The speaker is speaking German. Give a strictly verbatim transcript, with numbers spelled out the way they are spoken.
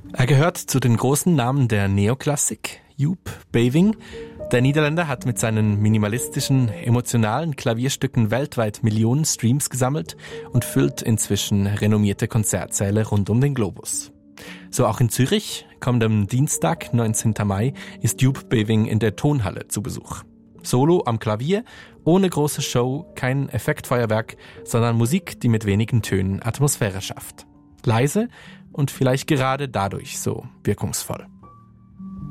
Er gehört zu den großen Namen der Neoklassik, Joep Beving. Der Niederländer hat mit seinen minimalistischen, emotionalen Klavierstücken weltweit Millionen Streams gesammelt und füllt inzwischen renommierte Konzertsäle rund um den Globus. So auch in Zürich, kommendem Dienstag, neunzehnten Mai, ist Joep Beving in der Tonhalle zu Besuch. Solo am Klavier, ohne große Show, kein Effektfeuerwerk, sondern Musik, die mit wenigen Tönen Atmosphäre schafft. Leise und vielleicht gerade dadurch so wirkungsvoll.